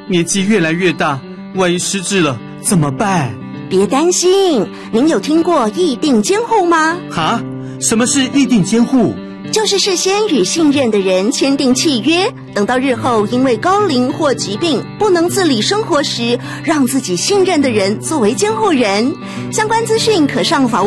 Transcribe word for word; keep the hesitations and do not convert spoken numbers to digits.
年纪越来越大，万一失智了怎么办？ 别担心，您有听过议定监护吗？ 哈？什么是议定监护？ 就是事先与信任的人签订契约，等到日后因为高龄或疾病不能自理生活时，让自己信任的人作为监护人。相关资讯可上法务